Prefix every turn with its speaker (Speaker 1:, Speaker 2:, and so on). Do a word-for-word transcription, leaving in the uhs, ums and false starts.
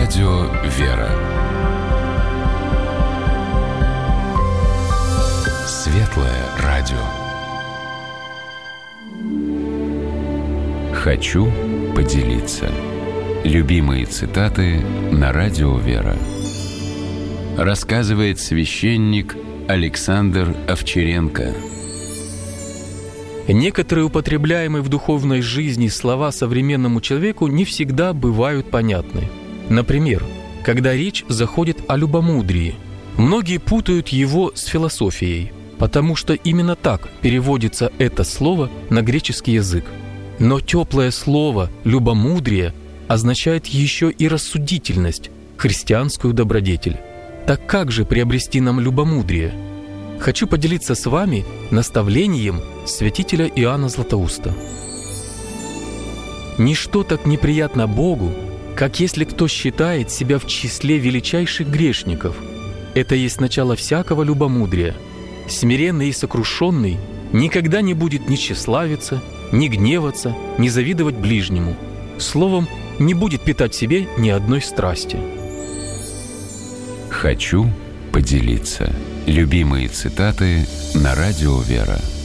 Speaker 1: радио «Вера». Светлое радио. Хочу поделиться. Любимые цитаты на радио «Вера». Рассказывает священник Александр Овчаренко.
Speaker 2: Некоторые употребляемые в духовной жизни слова современному человеку не всегда бывают понятны. Например, когда речь заходит о любомудрии, многие путают его с философией, потому что именно так переводится это слово на греческий язык. Но теплое слово «любомудрие» означает еще и рассудительность, христианскую добродетель. Так как же приобрести нам любомудрие? Хочу поделиться с вами наставлением святителя Иоанна Златоуста. Ничто так неприятно Богу, как если кто считает себя в числе величайших грешников. Это есть начало всякого любомудрия. Смиренный и сокрушенный никогда не будет ни тщеславиться, ни гневаться, ни завидовать ближнему. Словом, не будет питать в себе ни одной страсти.
Speaker 1: Хочу поделиться. Любимые цитаты на радио «Вера».